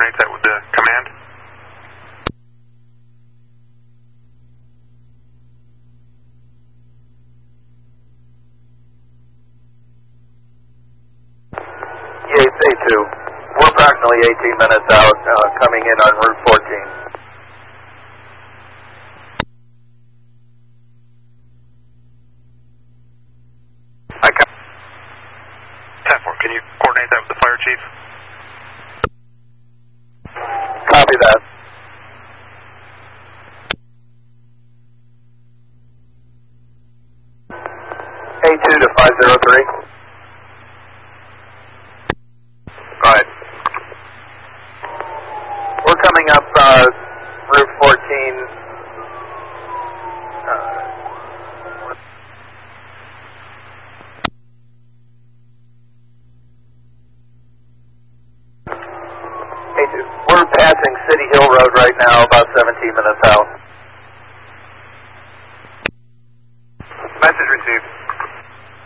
coordinate that with the command? Yates A2. We're approximately 18 minutes out, coming in on Route 14. Can you coordinate that with the fire chief? Copy that. A2 to 503. Go ahead. We're coming up Route 14. We're passing City Hill Road right now, about 17 minutes out. Message received.